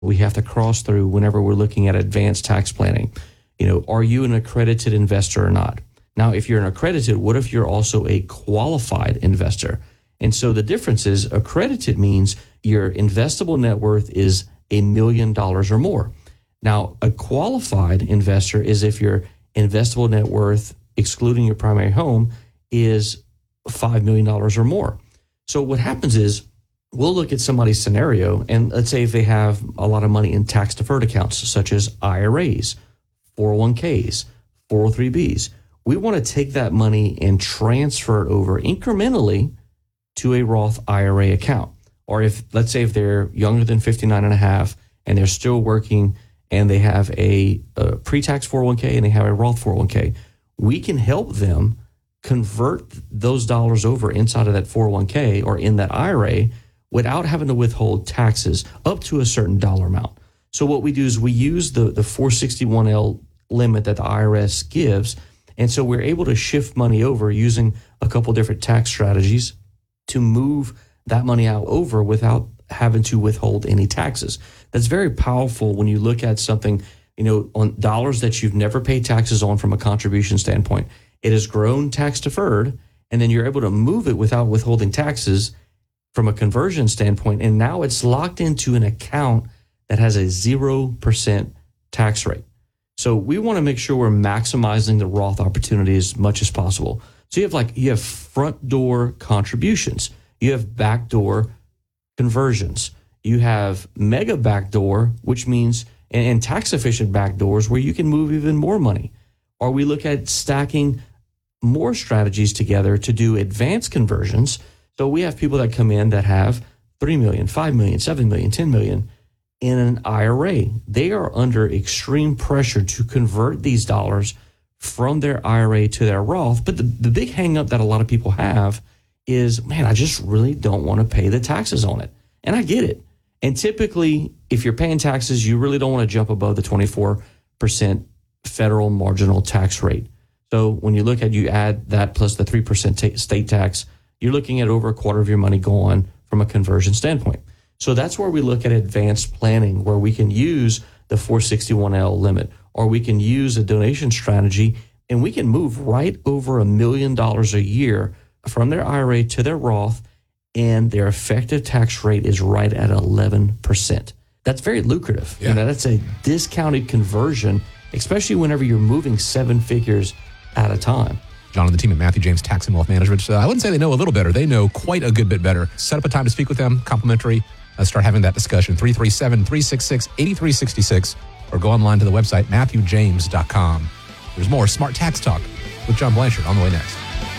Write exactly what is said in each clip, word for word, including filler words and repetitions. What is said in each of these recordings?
we have to cross through whenever we're looking at advanced tax planning. You know, are you an accredited investor or not? Now, if you're an accredited, what if you're also a qualified investor? And so the difference is accredited means your investable net worth is a million dollars or more. Now, a qualified investor is if your investable net worth, excluding your primary home, is five million dollars or more. So what happens is we'll look at somebody's scenario, and let's say if they have a lot of money in tax-deferred accounts, such as I R As, four oh one k's, four oh three b's. We want to take that money and transfer it over incrementally to a Roth I R A account. Or if, let's say if they're younger than fifty-nine and a half and they're still working and they have a, a pre-tax four oh one k and they have a Roth four oh one k, we can help them convert those dollars over inside of that four oh one k or in that I R A without having to withhold taxes up to a certain dollar amount. So what we do is we use the, the four sixty-one L limit that the I R S gives, and so we're able to shift money over using a couple different tax strategies to move that money out over without having to withhold any taxes. That's very powerful when you look at something, you know, on dollars that you've never paid taxes on from a contribution standpoint. It has grown tax deferred, and then you're able to move it without withholding taxes from a conversion standpoint, and now it's locked into an account that has a zero percent tax rate. So we want to make sure we're maximizing the Roth opportunity as much as possible. So you have like, you have front door contributions, you have backdoor conversions, you have mega backdoor, which means, and, and tax efficient backdoors where you can move even more money. Or we look at stacking more strategies together to do advanced conversions. So we have people that come in that have three million, five million, seven million, ten million in an I R A. They are under extreme pressure to convert these dollars from their I R A to their Roth. But the, the big hang up that a lot of people have is, man, I just really don't want to pay the taxes on it. And I get it. And typically, if you're paying taxes, you really don't want to jump above the twenty-four percent federal marginal tax rate. So when you look at, you add that plus the three percent t- state tax, you're looking at over a quarter of your money gone from a conversion standpoint. So that's where we look at advanced planning, where we can use the four sixty-one L limit, or we can use a donation strategy, and we can move right over a million dollars a year from their I R A to their Roth, and their effective tax rate is right at eleven percent. That's very lucrative. Yeah. You know, that's a discounted conversion, especially whenever you're moving seven figures at a time. John and the team at Matthew James Tax and Wealth Management, uh, I wouldn't say they know a little better. They know quite a good bit better. Set up a time to speak with them, complimentary. Uh, start having that discussion, three three seven, three six six, eight three six six, or go online to the website, matthew james dot com. There's more Smart Tax Talk with John Blanchard on the way next.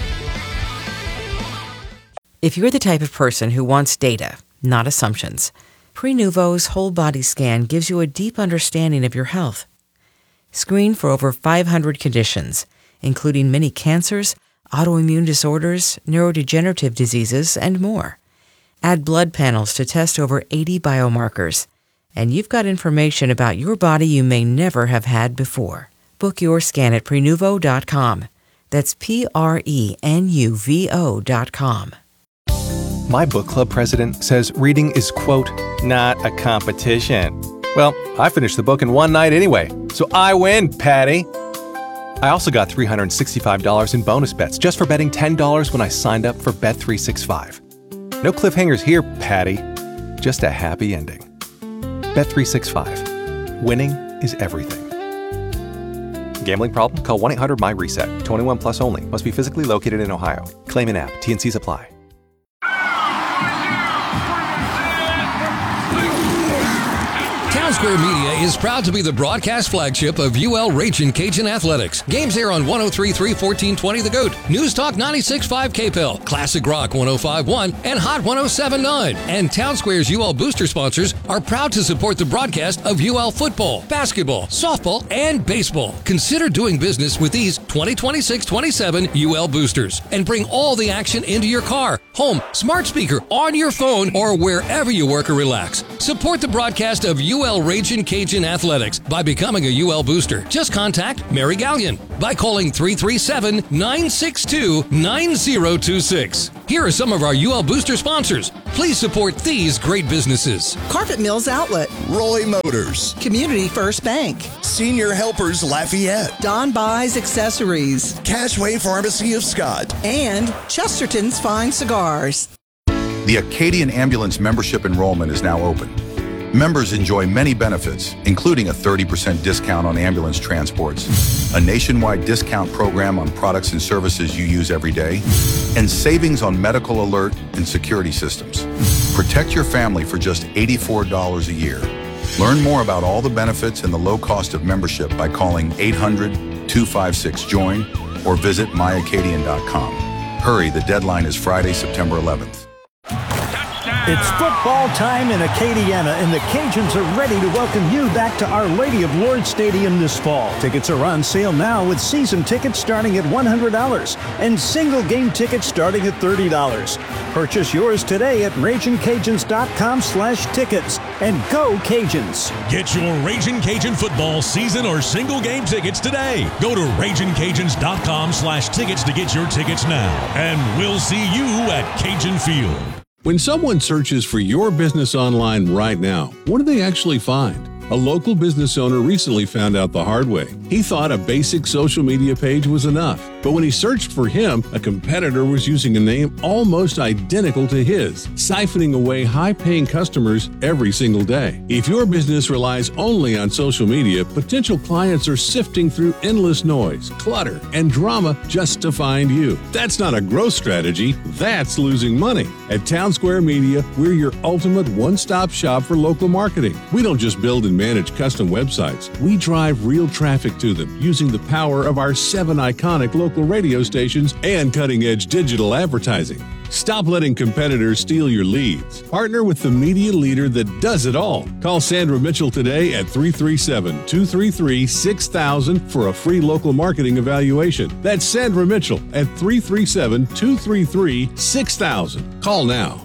If you're the type of person who wants data, not assumptions, Prenuvo's whole body scan gives you a deep understanding of your health. Screen for over five hundred conditions, including many cancers, autoimmune disorders, neurodegenerative diseases, and more. Add blood panels to test over eighty biomarkers, and you've got information about your body you may never have had before. Book your scan at Prenuvo dot com. That's P R E N U V O dot com. My book club president says reading is, quote, not a competition. Well, I finished the book in one night anyway, so I win, Patty. I also got three hundred sixty-five dollars in bonus bets just for betting ten dollars when I signed up for Bet three sixty-five. No cliffhangers here, Patty. Just a happy ending. Bet three sixty-five. Winning is everything. Gambling problem? Call one eight hundred M Y RESET. twenty-one plus only. Must be physically located in Ohio. Claim in app. T and C's apply. Townsquare Media is proud to be the broadcast flagship of U L Ragin' Cajun Athletics. Games air on one oh three point three, fourteen twenty The Goat, News Talk ninety-six point five K P L, Classic Rock one oh five point one, and Hot one oh seven point nine. And Townsquare's U L booster sponsors are proud to support the broadcast of U L football, basketball, softball, and baseball. Consider doing business with these twenty twenty-six twenty-seven U L boosters and bring all the action into your car, home, smart speaker, on your phone, or wherever you work or relax. Support the broadcast of U L L Ragin' Cajun Athletics by becoming a U L booster. Just contact Mary Gallion by calling three three seven, nine six two, nine zero two six. Here are some of our U L booster sponsors. Please support these great businesses. Carpet Mills Outlet, Roy Motors, Community First Bank, Senior Helpers Lafayette, Don Buys Accessories, Cashway Pharmacy of Scott, and Chesterton's Fine Cigars. The Acadian Ambulance membership enrollment is now open. Members enjoy many benefits, including a thirty percent discount on ambulance transports, a nationwide discount program on products and services you use every day, and savings on medical alert and security systems. Protect your family for just eighty-four dollars a year. Learn more about all the benefits and the low cost of membership by calling eight hundred, two five six, join or visit my acadian dot com. Hurry, the deadline is Friday, September eleventh. It's football time in Acadiana, and the Cajuns are ready to welcome you back to Our Lady of Lourdes Stadium this fall. Tickets are on sale now with season tickets starting at one hundred dollars and single game tickets starting at thirty dollars. Purchase yours today at ragin cajuns dot com slash tickets and go Cajuns. Get your Ragin' Cajun football season or single game tickets today. Go to ragin cajuns dot com slash tickets to get your tickets now. And we'll see you at Cajun Field. When someone searches for your business online right now, what do they actually find? A local business owner recently found out the hard way. He thought a basic social media page was enough. But when he searched for him, a competitor was using a name almost identical to his, siphoning away high-paying customers every single day. If your business relies only on social media, potential clients are sifting through endless noise, clutter, and drama just to find you. That's not a growth strategy. That's losing money. At Town Square Media, we're your ultimate one-stop shop for local marketing. We don't just build and manage custom websites. We drive real traffic to them using the power of our seven iconic local radio stations and cutting-edge digital advertising. Stop letting competitors steal your leads. Partner with the media leader that does it all. Call Sandra Mitchell today at three three seven, two three three, six thousand for a free local marketing evaluation. That's Sandra Mitchell at three three seven, two three three, six thousand. Call now.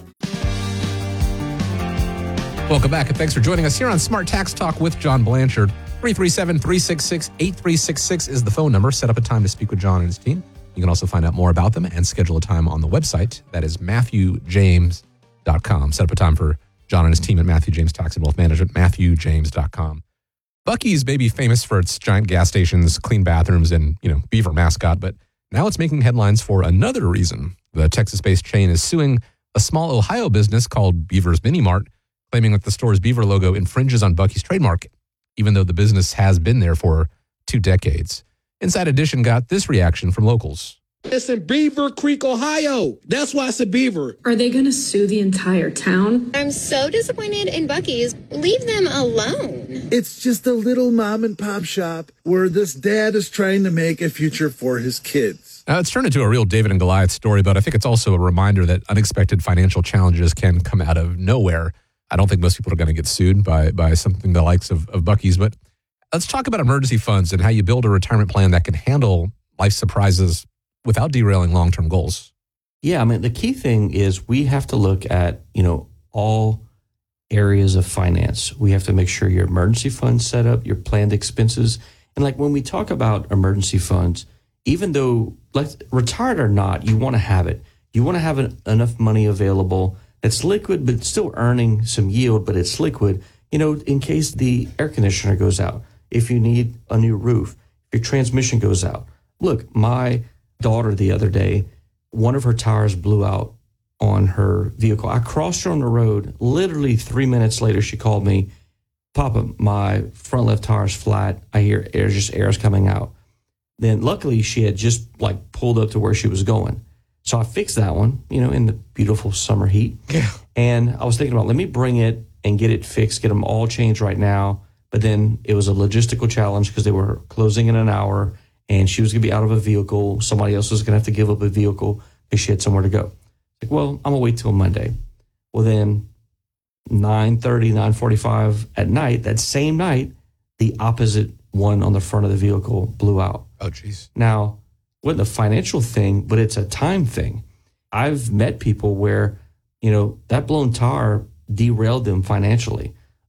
Welcome back, and thanks for joining us here on Smart Tax Talk with John Blanchard. three three seven, three six six, eight three six six is the phone number. Set up a time to speak with John and his team. You can also find out more about them and schedule a time on the website. That is matthew james dot com. Set up a time for John and his team at Matthew James Tax and Wealth Management, matthew james dot com. Buc-ee's may be famous for its giant gas stations, clean bathrooms, and, you know, beaver mascot, but now it's making headlines for another reason. The Texas-based chain is suing a small Ohio business called Beaver's Mini Mart, claiming that the store's beaver logo infringes on Buc-ee's trademark, even though the business has been there for two decades. Inside Edition got this reaction from locals. It's in Beaver Creek, Ohio. That's why it's a beaver. Are they going to sue the entire town? I'm so disappointed in Buc-ee's. Leave them alone. It's just a little mom and pop shop where this dad is trying to make a future for his kids. Now, it's turned into a real David and Goliath story, but I think it's also a reminder that unexpected financial challenges can come out of nowhere. I don't think most people are going to get sued by by something the likes of, of Buc-ee's, but let's talk about emergency funds and how you build a retirement plan that can handle life surprises without derailing long-term goals. Yeah, I mean, the key thing is we have to look at, you know, all areas of finance. We have to make sure your emergency funds set up, your planned expenses. And like when we talk about emergency funds, even though like retired or not, you want to have it. You want to have an, enough money available that's liquid, but still earning some yield, but it's liquid, you know, in case the air conditioner goes out, if you need a new roof, if your transmission goes out. Look, my daughter the other day, one of her tires blew out on her vehicle. I crossed her on the road. Literally three minutes later, she called me, Papa, my front left tire is flat. I hear air, just air's coming out. Then luckily she had just like pulled up to where she was going. So I fixed that one, you know, in the beautiful summer heat. Yeah. And I was thinking about, let me bring it and get it fixed, get them all changed right now. But then it was a logistical challenge because they were closing in an hour and she was going to be out of a vehicle. Somebody else was going to have to give up a vehicle because she had somewhere to go. Like, well, I'm going to wait till Monday. Well, then nine thirty, nine forty-five at night, that same night, the opposite one on the front of the vehicle blew out. Oh, geez. Now, wasn't a financial thing, but it's a time thing. I've met people where, you know, that blown tire derailed them financially.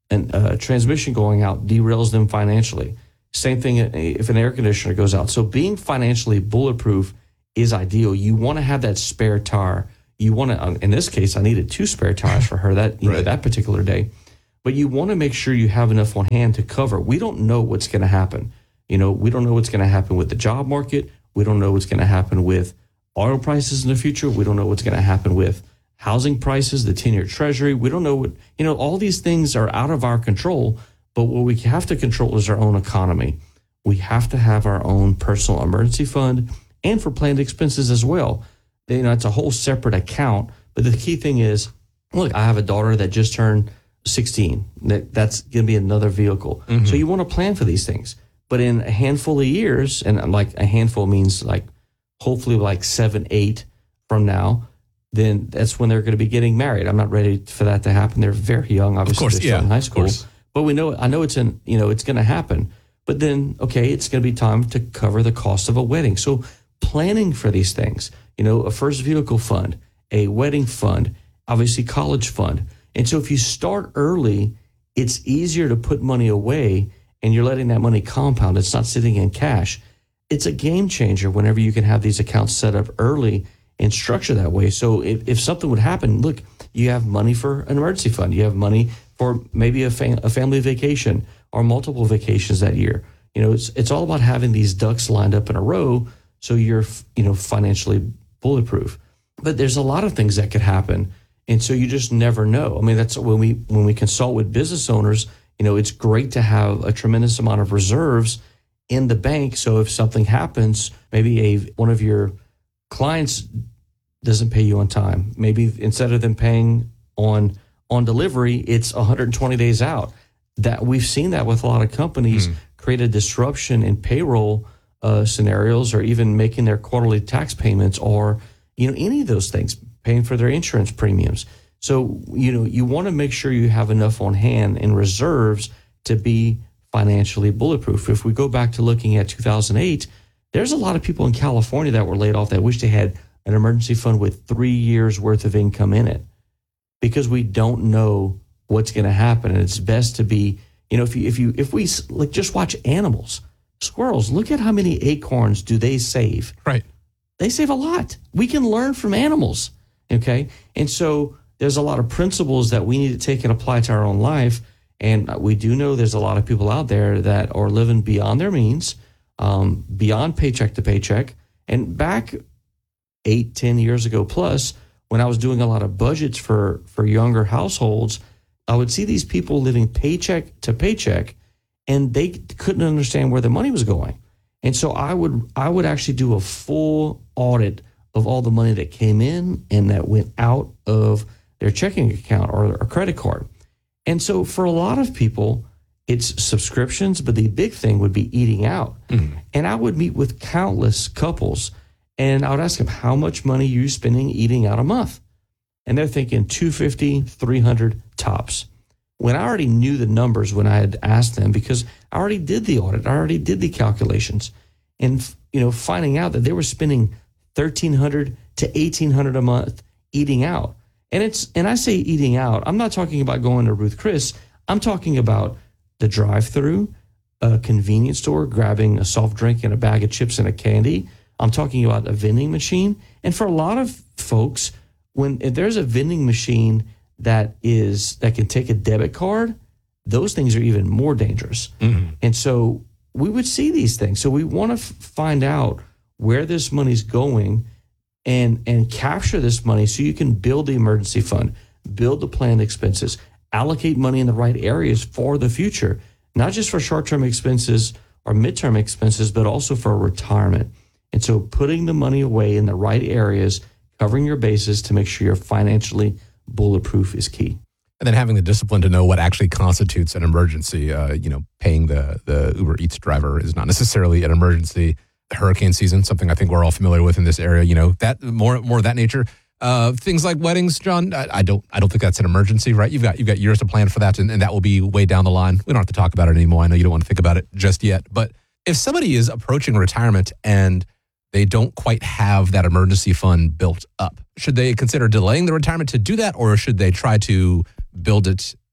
an, a transmission going out derails them financially. Same thing if an air conditioner goes out. So being financially bulletproof is ideal. You want to have that spare tire. You want to, in this case, I needed two spare tires for her that you right. know that particular day. But you want to make sure you have enough on hand to cover. We don't know what's going to happen. You know, we don't know what's going to happen with the job market. We don't know what's going to happen with oil prices in the future. We don't know what's going to happen with housing prices, the ten-year treasury. We don't know what, you know, all these things are out of our control. But what we have to control is our own economy. We have to have our own personal emergency fund and for planned expenses as well. You know, it's a whole separate account. But the key thing is, look, I have a daughter that just turned sixteen. That, that's going to be another vehicle. Mm-hmm. So you want to plan for these things. But in a handful of years, and like a handful means like hopefully like seven, eight from now, then that's when they're going to be getting married. I'm not ready for that to happen. They're very young, obviously. Of course, they're still yeah, in high school. Of But we know, I know it's in, you know, it's going to happen. But then, okay, it's going to be time to cover the cost of a wedding. So planning for these things, you know, a first vehicle fund, a wedding fund, obviously college fund. And so if you start early, it's easier to put money away and you're letting that money compound. It's not sitting in cash. It's a game changer whenever you can have these accounts set up early and structure that way. So if, if something would happen, look, you have money for an emergency fund. You have money for maybe a, fam- a family vacation or multiple vacations that year. You know, it's it's all about having these ducks lined up in a row so you're, you know, financially bulletproof. But there's a lot of things that could happen, and so you just never know. I mean, that's when we when we consult with business owners, you know, it's great to have a tremendous amount of reserves in the bank. So if something happens, maybe a one of your clients doesn't pay you on time. Maybe instead of them paying on on delivery, it's one hundred twenty days out. That we've seen that with a lot of companies mm. create a disruption in payroll uh, scenarios, or even making their quarterly tax payments, or you know any of those things, paying for their insurance premiums. So you know you want to make sure you have enough on hand in reserves to be financially bulletproof. If we go back to looking at two thousand eight, there's a lot of people in California that were laid off that wish they had an emergency fund with three years worth of income in it, because we don't know what's going to happen. And it's best to be, you know, if you, if you, if we like just watch animals, squirrels, look at how many acorns do they save? Right. They save a lot. We can learn from animals. Okay. And so there's a lot of principles that we need to take and apply to our own life. And we do know there's a lot of people out there that are living beyond their means, um, beyond paycheck to paycheck. And back eight, ten years ago plus, when I was doing a lot of budgets for, for younger households, I would see these people living paycheck to paycheck, and they couldn't understand where the money was going. And so I would I would actually do a full audit of all the money that came in and that went out of their checking account or a credit card. And so for a lot of people, it's subscriptions, but the big thing would be eating out. Mm. And I would meet with countless couples, and I would ask them, how much money are you spending eating out a month? And they're thinking two hundred fifty dollars, three hundred dollars tops. When I already knew the numbers when I had asked them, because I already did the audit, I already did the calculations. And, you know, finding out that they were spending thirteen hundred dollars to eighteen hundred dollars a month eating out. And it's, and I say eating out, I'm not talking about going to Ruth Chris. I'm talking about the drive-through, a convenience store, grabbing a soft drink and a bag of chips and a candy. I'm talking about a vending machine. And for a lot of folks, when if there's a vending machine that is that can take a debit card, those things are even more dangerous. Mm-hmm. And so we would see these things. So we want to f- find out where this money's going and and capture this money so you can build the emergency fund, build the planned expenses, allocate money in the right areas for the future, not just for short-term expenses or midterm expenses, but also for retirement. And so putting the money away in the right areas, covering your bases to make sure you're financially bulletproof is key. And then having the discipline to know what actually constitutes an emergency. Uh, you know, paying the, the Uber Eats driver is not necessarily an emergency. Hurricane season, something I think we're all familiar with in this area, you know, that more more of that nature. Uh, things like weddings, John, I, I don't I don't think that's an emergency, right? You've got you've got years to plan for that, and, and that will be way down the line. We don't have to talk about it anymore. I know you don't want to think about it just yet. But if somebody is approaching retirement and they don't quite have that emergency fund built up, should they consider delaying the retirement to do that, or should they try to build it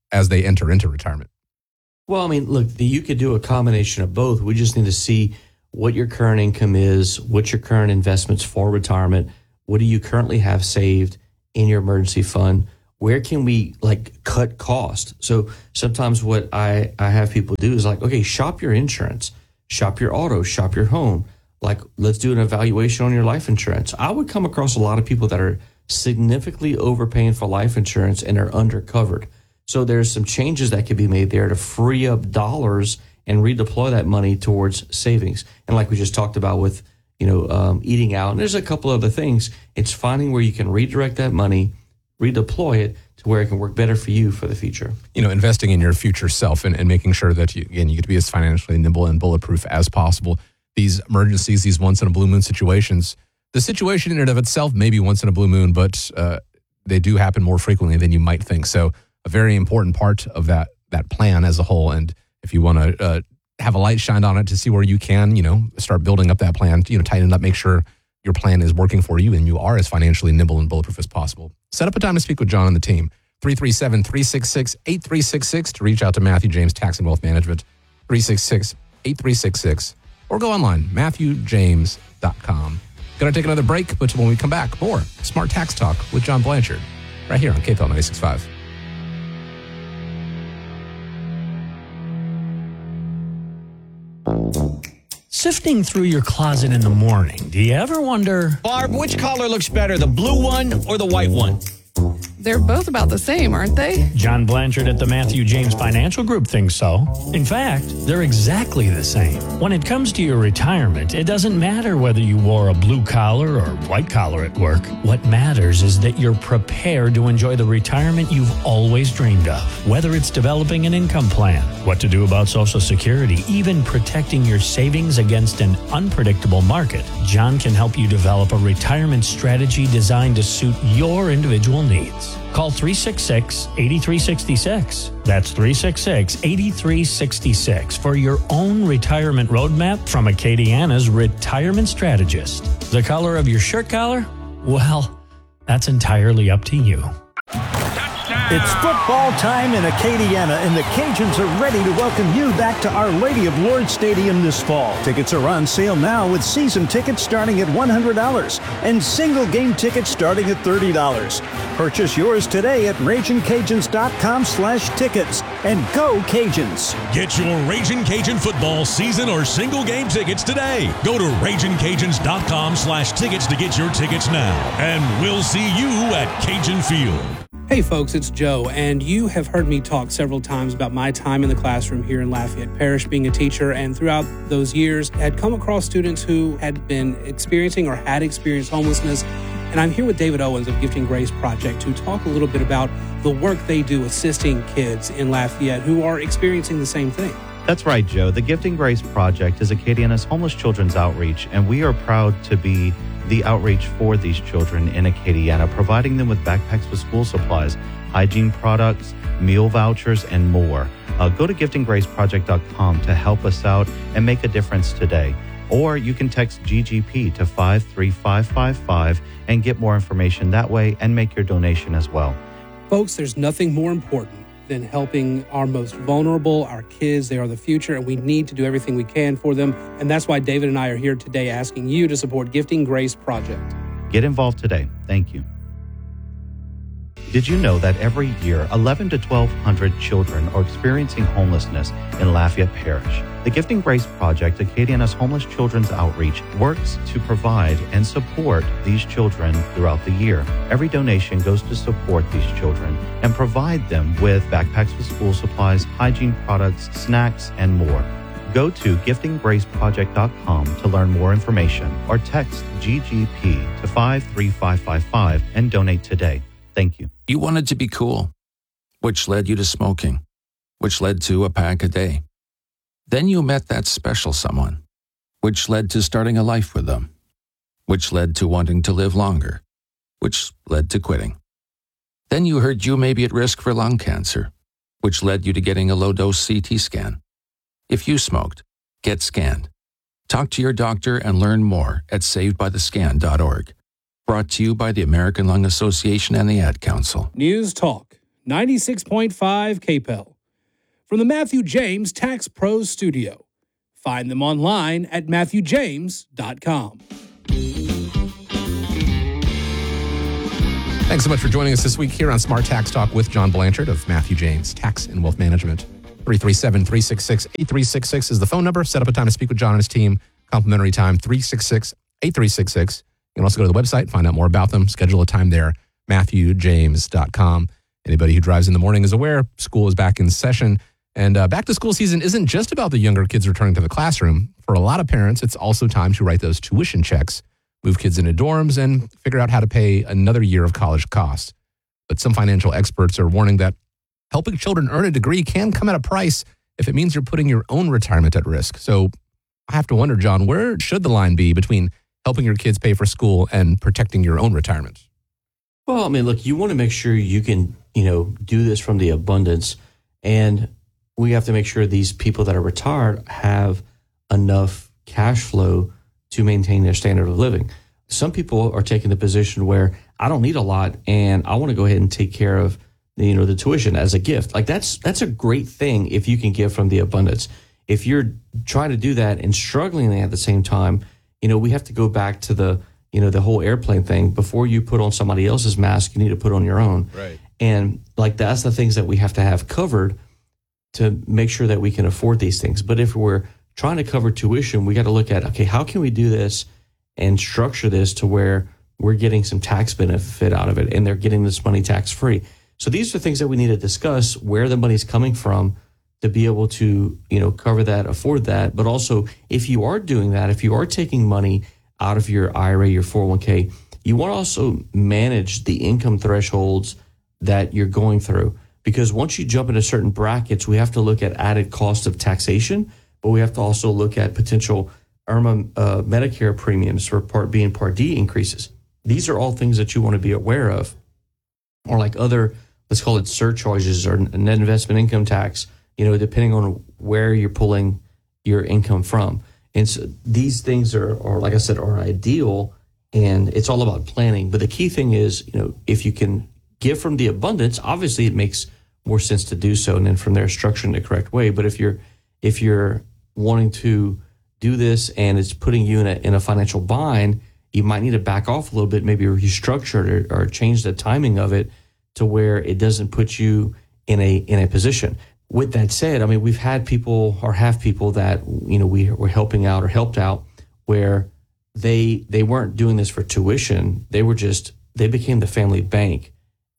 as they enter into retirement? Well, I mean, look, you could do a combination of both. We just need to see what your current income is, what your current investments for retirement, what do you currently have saved in your emergency fund, where can we like cut cost? So sometimes what I, I have people do is like, okay, shop your insurance, shop your auto, shop your home. Like, let's do an evaluation on your life insurance. I would come across a lot of people that are significantly overpaying for life insurance and are undercovered. So there's some changes that could be made there to free up dollars and redeploy that money towards savings. And like we just talked about with, you know, um, eating out, and there's a couple other things. It's finding where you can redirect that money, redeploy it to where it can work better for you for the future. You know, investing in your future self and, and making sure that, you, again, you get to be as financially nimble and bulletproof as possible. These emergencies, these once in a blue moon situations, the situation in and of itself may be once in a blue moon, but uh, they do happen more frequently than you might think. So a very important part of that that plan as a whole. And if you want to uh, have a light shined on it to see where you can, you know, start building up that plan, you know, tighten it up, make sure your plan is working for you and you are as financially nimble and bulletproof as possible. Set up a time to speak with John and the team. three three seven, three six six, eight three six six to reach out to Matthew James Tax and Wealth Management, three six six, eight three six six, or go online, matthew james dot com. Going to take another break, but when we come back, more Smart Tax Talk with John Blanchard right here on K P L ninety-six point five. Sifting through your closet in the morning, do you ever wonder, Barb, which collar looks better, the blue one or the white one? They're both about the same, aren't they? John Blanchard at the Matthew James Financial Group thinks so. In fact, they're exactly the same. When it comes to your retirement, it doesn't matter whether you wore a blue collar or white collar at work. What matters is that you're prepared to enjoy the retirement you've always dreamed of. Whether it's developing an income plan, what to do about Social Security, even protecting your savings against an unpredictable market, John can help you develop a retirement strategy designed to suit your individual needs. Call three six six, eight three six six. That's three six six, eight three six six for your own retirement roadmap from Acadiana's retirement strategist. The color of your shirt collar? Well, that's entirely up to you. It's football time in Acadiana, and the Cajuns are ready to welcome you back to Our Lady of Lourdes Stadium this fall. Tickets are on sale now with season tickets starting at one hundred dollars and single game tickets starting at thirty dollars. Purchase yours today at raging cajuns dot com slash tickets and go Cajuns. Get your Raging Cajun football season or single game tickets today. Go to raging cajuns dot com slash tickets to get your tickets now. And we'll see you at Cajun Field. Hey folks, it's Joe, and you have heard me talk several times about my time in the classroom here in Lafayette Parish being a teacher, and throughout those years had come across students who had been experiencing or had experienced homelessness. And I'm here with David Owens of Gifting Grace Project to talk a little bit about the work they do assisting kids in Lafayette who are experiencing the same thing. That's right, Joe. The Gifting Grace Project is Acadiana's homeless children's outreach, and we are proud to be the outreach for these children in Acadiana, providing them with backpacks with school supplies, hygiene products, meal vouchers, and more. Uh, go to gifting grace project dot com to help us out and make a difference today. Or you can text G G P to five three five five five and get more information that way and make your donation as well. Folks, there's nothing more important than helping our most vulnerable, our kids. They are the future, and we need to do everything we can for them. And that's why David and I are here today asking you to support Gifting Grace Project. Get involved today. Thank you. Did you know that every year, eleven to twelve hundred children are experiencing homelessness in Lafayette Parish? The Gifting Grace Project, Acadiana's homeless children's outreach, works to provide and support these children throughout the year. Every donation goes to support these children and provide them with backpacks with school supplies, hygiene products, snacks, and more. Go to gifting grace project dot com to learn more information or text G G P to five three five five five and donate today. Thank you. You wanted to be cool, which led you to smoking, which led to a pack a day. Then you met that special someone, which led to starting a life with them, which led to wanting to live longer, which led to quitting. Then you heard you may be at risk for lung cancer, which led you to getting a low-dose C T scan. If you smoked, get scanned. Talk to your doctor and learn more at saved by the scan dot org. Brought to you by the American Lung Association and the Ad Council. News Talk ninety-six point five K P E L. From the Matthew James Tax Pros Studio. Find them online at matthew james dot com. Thanks so much for joining us this week here on Smart Tax Talk with John Blanchard of Matthew James Tax and Wealth Management. three three seven, three six six, eight three six six is the phone number. Set up a time to speak with John and his team. Complimentary time, three six six, eight three six six. You can also go to the website, find out more about them, schedule a time there, matthew james dot com. Anybody who drives in the morning is aware school is back in session. And uh, back to school season isn't just about the younger kids returning to the classroom. For a lot of parents, it's also time to write those tuition checks, move kids into dorms, and figure out how to pay another year of college costs. But some financial experts are warning that helping children earn a degree can come at a price if it means you're putting your own retirement at risk. So I have to wonder, John, where should the line be between helping your kids pay for school and protecting your own retirement? Well, I mean, look, you want to make sure you can, you know, do this from the abundance. And we have to make sure these people that are retired have enough cash flow to maintain their standard of living. Some people are taking the position where I don't need a lot and I want to go ahead and take care of, you know, the tuition as a gift. Like that's that's a great thing if you can give from the abundance. If you're trying to do that and struggling at the same time, you know, we have to go back to the, you know, the whole airplane thing. Before you put on somebody else's mask, you need to put on your own. Right. And like that's the things that we have to have covered to make sure that we can afford these things. But if we're trying to cover tuition, we got to look at, okay, how can we do this and structure this to where we're getting some tax benefit out of it and they're getting this money tax free. So these are things that we need to discuss, where the money's coming from to be able to, you know, cover that, afford that. But also, if you are doing that, if you are taking money out of your I R A, your four oh one k, you want to also manage the income thresholds that you're going through. Because once you jump into certain brackets, we have to look at added cost of taxation, but we have to also look at potential I R M A uh, Medicare premiums for Part B and Part D increases. These are all things that you want to be aware of. Or like other, let's call it surcharges or net investment income tax, you know, depending on where you're pulling your income from. And so these things are, are, like I said, are ideal, and it's all about planning. But the key thing is, you know, if you can give from the abundance, obviously it makes more sense to do so, and then from there structuring the correct way. But if you're if you're wanting to do this and it's putting you in a in a financial bind, you might need to back off a little bit, maybe restructure it or, or change the timing of it to where it doesn't put you in a in a position. With that said, I mean, we've had people or have people that, you know, we were helping out or helped out where they they weren't doing this for tuition. They were just, they became the family bank,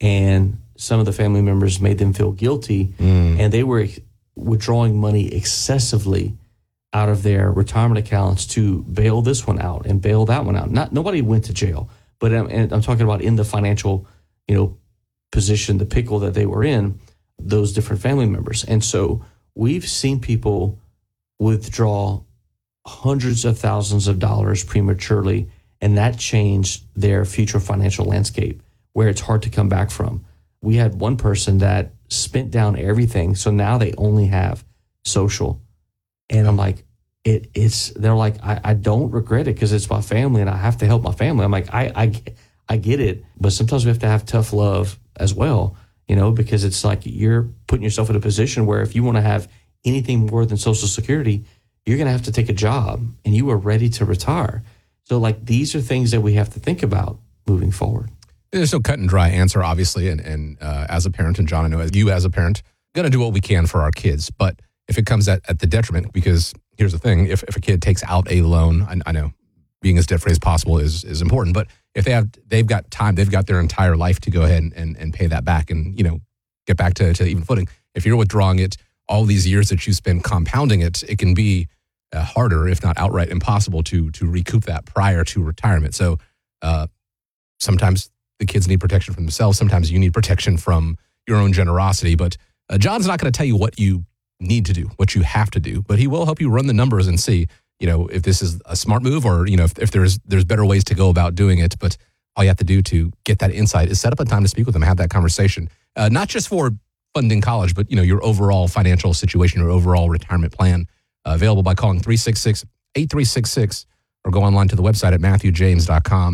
and some of the family members made them feel guilty, mm. and they were withdrawing money excessively out of their retirement accounts to bail this one out and bail that one out. Not nobody went to jail, but I'm, and I'm talking about in the financial, you know, position, the pickle that they were in, those different family members. And so we've seen people withdraw hundreds of thousands of dollars prematurely, and that changed their future financial landscape where it's hard to come back from. We had one person that spent down everything, so now they only have social. And I'm like, it, it's, they're like, I, I don't regret it because it's my family and I have to help my family. I'm like, I, I, I get it, but sometimes we have to have tough love as well, you know, because it's like you're putting yourself in a position where if you want to have anything more than Social Security, you're going to have to take a job and you are ready to retire. So like, these are things that we have to think about moving forward. There's no cut and dry answer, obviously. And, and uh, as a parent, and John, I know as you as a parent, going to do what we can for our kids. But if it comes at, at the detriment, because here's the thing, if, if a kid takes out a loan, I, I know being as debt-free as possible is is important, but if they have, they've got time, they've got their entire life to go ahead and, and, and pay that back and, you know, get back to, to even footing. If you're withdrawing it, all these years that you spend compounding it, it can be uh, harder, if not outright impossible, to to recoup that prior to retirement. So uh, sometimes the kids need protection from themselves. Sometimes you need protection from your own generosity. But uh, John's not going to tell you what you need to do, what you have to do, but he will help you run the numbers and see, you know, if this is a smart move or, you know, if, if there's there's better ways to go about doing it. But all you have to do to get that insight is set up a time to speak with them, have that conversation, uh, not just for funding college, but, you know, your overall financial situation, your overall retirement plan, uh, available by calling three six six, eight three six six or go online to the website at matthew james dot com.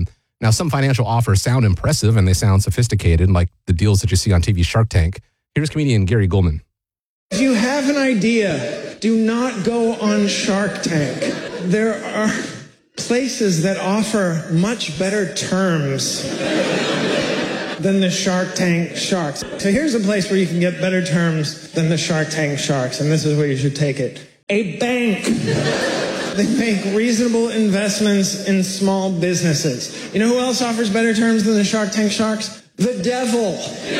Now, some financial offers sound impressive and they sound sophisticated, like the deals that you see on T V Shark Tank. Here's comedian Gary Goldman. If you have an idea, do not go on Shark Tank. There are places that offer much better terms than the Shark Tank Sharks. So here's a place where you can get better terms than the Shark Tank Sharks, and this is where you should take it. A bank. They make reasonable investments in small businesses. You know who else offers better terms than the Shark Tank Sharks? The devil.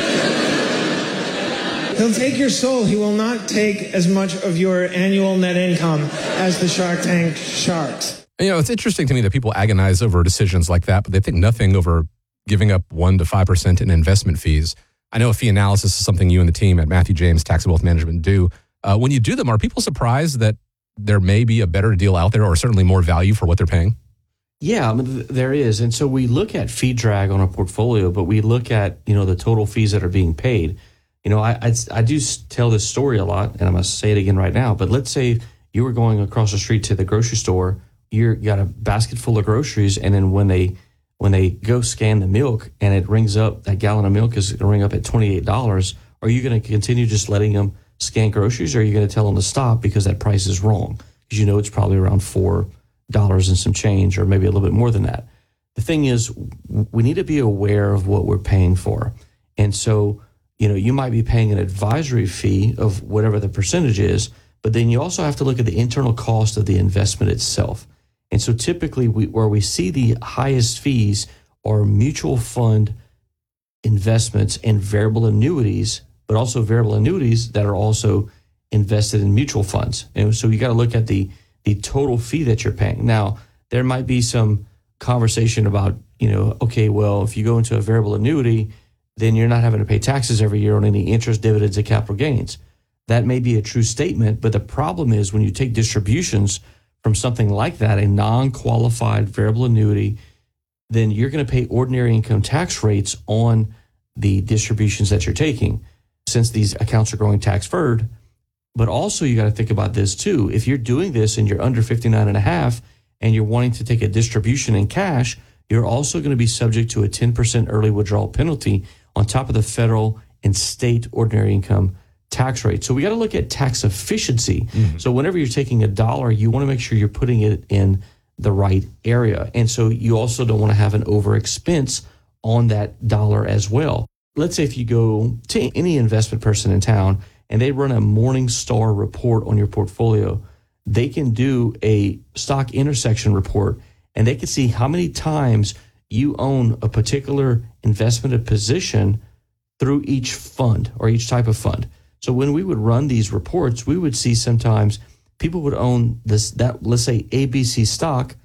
He'll take your soul. He will not take as much of your annual net income as the Shark Tank Sharks. You know, it's interesting to me that people agonize over decisions like that, but they think nothing over giving up one to five percent in investment fees. I know a fee analysis is something you and the team at Matthew James Tax and Wealth Management do. Uh, when you do them, are people surprised that there may be a better deal out there or certainly more value for what they're paying? Yeah, I mean, there is. And so we look at fee drag on a portfolio, but we look at, you know, the total fees that are being paid. You know, I, I, I do tell this story a lot, and I'm going to say it again right now, but let's say you were going across the street to the grocery store, you got a basket full of groceries, and then when they when they go scan the milk and it rings up, that gallon of milk is going to ring up at twenty-eight dollars, are you going to continue just letting them scan groceries, or are you going to tell them to stop because that price is wrong? Because you know it's probably around four dollars and some change, or maybe a little bit more than that. The thing is, we need to be aware of what we're paying for. And so, you know, you might be paying an advisory fee of whatever the percentage is, but then you also have to look at the internal cost of the investment itself. And so typically we, where we see the highest fees are mutual fund investments and variable annuities, but also variable annuities that are also invested in mutual funds. And so you got to look at the, the total fee that you're paying. Now, there might be some conversation about, you know, okay, well, if you go into a variable annuity, then you're not having to pay taxes every year on any interest, dividends, and capital gains. That may be a true statement, but the problem is when you take distributions from something like that, a non-qualified variable annuity, then you're going to pay ordinary income tax rates on the distributions that you're taking, since these accounts are growing tax-deferred. But also you got to think about this too. If you're doing this and you're under fifty-nine and a half and you're wanting to take a distribution in cash, you're also going to be subject to a ten percent early withdrawal penalty on top of the federal and state ordinary income tax rate. So we got to look at tax efficiency. Mm-hmm. So whenever you're taking a dollar, you want to make sure you're putting it in the right area. And so you also don't want to have an over expense on that dollar as well. Let's say if you go to any investment person in town and they run a Morningstar report on your portfolio, they can do a stock intersection report and they can see how many times you own a particular investment position through each fund or each type of fund. So when we would run these reports, we would see sometimes people would own this, that, let's say A B C stock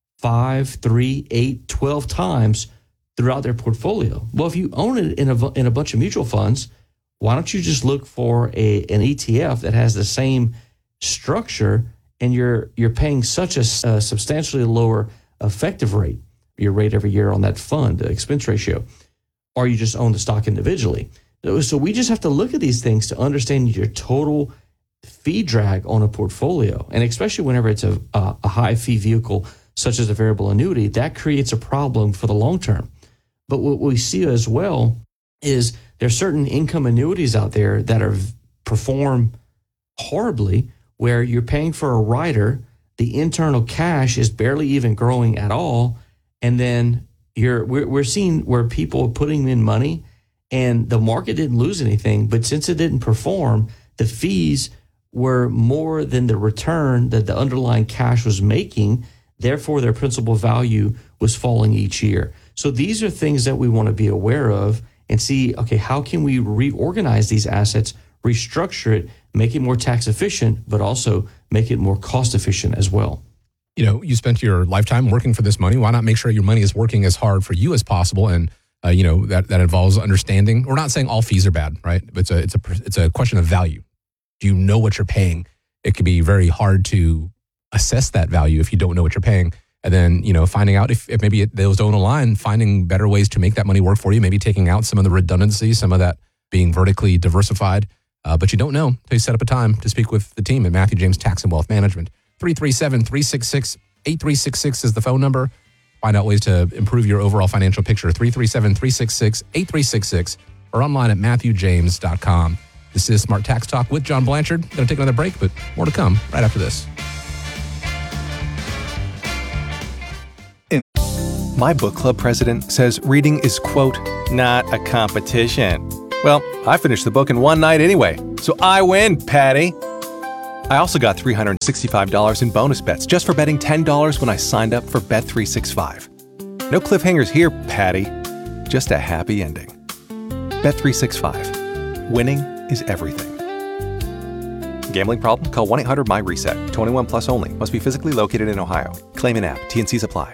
five, three, eight, twelve times throughout their portfolio. Well, if you own it in a, in a bunch of mutual funds, why don't you just look for a, an E T F that has the same structure and you're, you're paying such a, a substantially lower effective rate, your rate every year on that fund, the expense ratio, or you just own the stock individually. So we just have to look at these things to understand your total fee drag on a portfolio. And especially whenever it's a, a, a high fee vehicle, such as a variable annuity, that creates a problem for the long term. But what we see as well is there's certain income annuities out there that are perform horribly, where you're paying for a rider, the internal cash is barely even growing at all. And then you're we're, we're seeing where people are putting in money and the market didn't lose anything, but since it didn't perform, the fees were more than the return that the underlying cash was making. Therefore, their principal value was falling each year. So these are things that we want to be aware of and see, okay, how can we reorganize these assets, restructure it, make it more tax efficient, but also make it more cost efficient as well. You know, you spent your lifetime working for this money. Why not make sure your money is working as hard for you as possible? And Uh, you know, that, that involves understanding. We're not saying all fees are bad, right? It's a, it's a, it's a question of value. Do you know what you're paying? It can be very hard to assess that value if you don't know what you're paying. And then, you know, finding out if, if maybe it, those don't align, finding better ways to make that money work for you, maybe taking out some of the redundancy, some of that being vertically diversified. Uh, but you don't know until you set up a time to speak with the team at Matthew James Tax and Wealth Management. three three seven, three six six, eight three six six is the phone number. Find out ways to improve your overall financial picture. three three seven, three six six, eight three six six or online at matthew james dot com. This is Smart Tax Talk with John Blanchard. Going to take another break, but more to come right after this. My book club president says reading is, quote, not a competition. Well, I finished the book in one night anyway, so I win, Patty. I also got three hundred sixty-five dollars in bonus bets just for betting ten dollars when I signed up for Bet three sixty-five. No cliffhangers here, Patty. Just a happy ending. Bet three sixty-five. Winning is everything. Gambling problem? Call one eight hundred my reset. twenty-one plus only. Must be physically located in Ohio. Claim in app. T N Cs apply.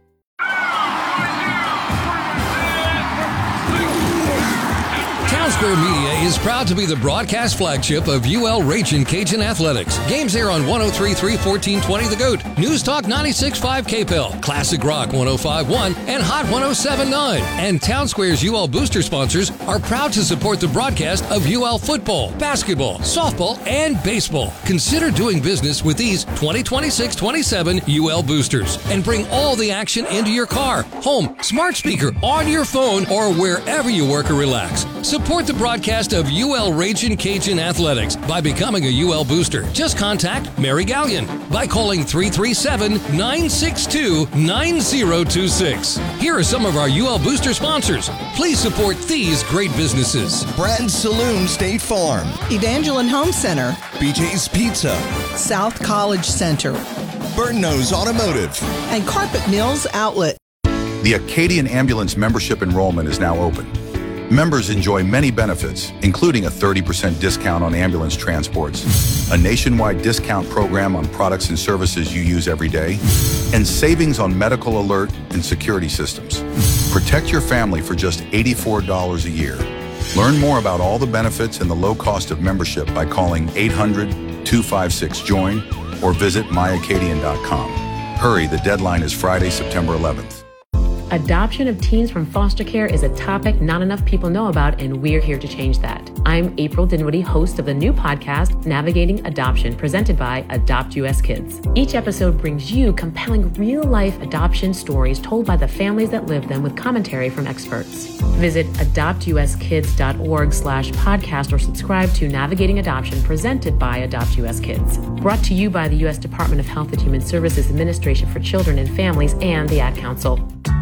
Townsquare Media is proud to be the broadcast flagship of U L Ragin' Cajun Athletics. Games air on one oh three point three, fourteen twenty The Goat, News Talk ninety-six point five K P E L, Classic Rock one oh five point one, and Hot one oh seven point nine. And Townsquare's U L Booster sponsors are proud to support the broadcast of U L football, basketball, softball, and baseball. Consider doing business with these twenty twenty-six twenty-seven U L Boosters and bring all the action into your car, home, smart speaker, on your phone, or wherever you work or relax. Support the broadcast of U L Ragin' Cajun Athletics by becoming a U L Booster. Just contact Mary Gallion by calling three three seven, nine six two, nine zero two six. Here are some of our U L Booster sponsors. Please support these great businesses. Brad's Saloon State Farm, Evangeline Home Center, B J's Pizza, South College Center, Burton-Nose Automotive, and Carpet Mills Outlet. The Acadian Ambulance membership enrollment is now open. Members enjoy many benefits, including a thirty percent discount on ambulance transports, a nationwide discount program on products and services you use every day, and savings on medical alert and security systems. Protect your family for just eighty-four dollars a year. Learn more about all the benefits and the low cost of membership by calling eight hundred, two five six, join or visit my acadian dot com. Hurry, the deadline is Friday, September eleventh. Adoption of teens from foster care is a topic not enough people know about, and we're here to change that. I'm April Dinwiddie, host of the new podcast, Navigating Adoption, presented by Adopt U S Kids. Each episode brings you compelling real-life adoption stories told by the families that live them with commentary from experts. Visit adopt u s kids dot org slash podcast or subscribe to Navigating Adoption, presented by Adopt U S Kids. Brought to you by the U S Department of Health and Human Services Administration for Children and Families and the Ad Council.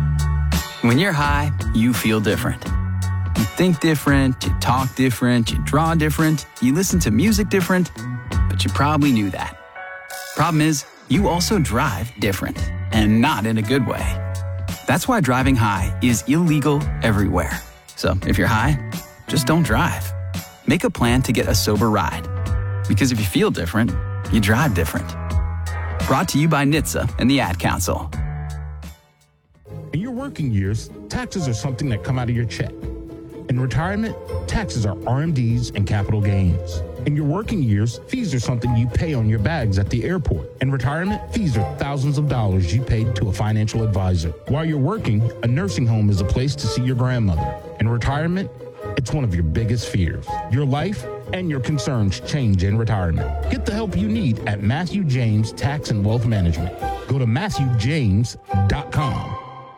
When you're high, you feel different. You think different, you talk different, you draw different, you listen to music different, but you probably knew that. Problem is, you also drive different, and not in a good way. That's why driving high is illegal everywhere. So if you're high, just don't drive. Make a plan to get a sober ride. Because if you feel different, you drive different. Brought to you by N H T S A and the Ad Council. In your working years, taxes are something that come out of your check. In retirement, taxes are R M Ds and capital gains. In your working years, fees are something you pay on your bags at the airport. In retirement, fees are thousands of dollars you paid to a financial advisor. While you're working, a nursing home is a place to see your grandmother. In retirement, it's one of your biggest fears. Your life and your concerns change in retirement. Get the help you need at Matthew James Tax and Wealth Management. Go to matthew james dot com.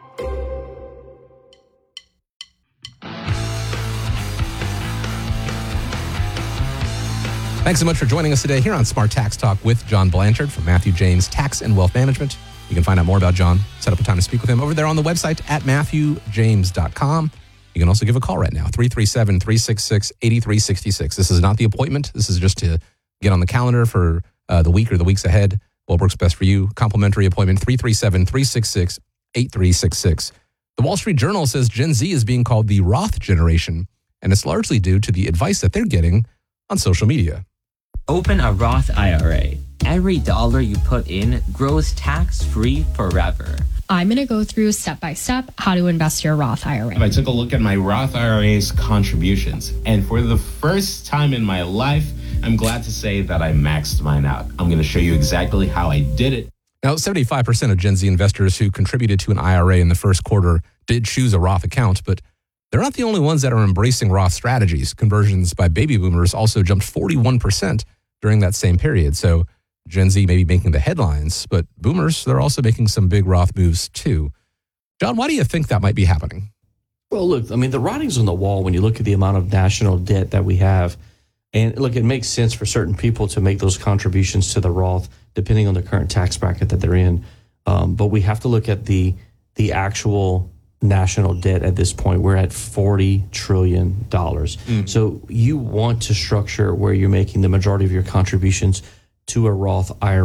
Thanks so much for joining us today here on Smart Tax Talk with John Blanchard from Matthew James Tax and Wealth Management. You can find out more about John, set up a time to speak with him over there on the website at matthew james dot com. You can also give a call right now, three three seven, three six six, eight three six six. This is not the appointment. This is just to get on the calendar for uh, the week or the weeks ahead. What works best for you? Complimentary appointment, three three seven, three six six, eight three six six. The Wall Street Journal says Gen Z is being called the Roth generation, and it's largely due to the advice that they're getting on social media. Open a Roth I R A. Every dollar you put in grows tax-free forever. I'm going to go through step-by-step how to invest your Roth I R A. I took a look at my Roth I R A's contributions, and for the first time in my life, I'm glad to say that I maxed mine out. I'm going to show you exactly how I did it. Now, seventy-five percent of Gen Z investors who contributed to an I R A in the first quarter did choose a Roth account, but they're not the only ones that are embracing Roth strategies. Conversions by baby boomers also jumped forty-one percent during that same period. So Gen Z may be making the headlines, but boomers, they're also making some big Roth moves too. John, why do you think that might be happening? Well, look, I mean, the writing's on the wall when you look at the amount of national debt that we have. And look, it makes sense for certain people to make those contributions to the Roth, depending on the current tax bracket that they're in. Um, but we have to look at the the actual national debt at this point. We're at forty trillion dollars. Mm. So you want to structure where you're making the majority of your contributions to a Roth I R A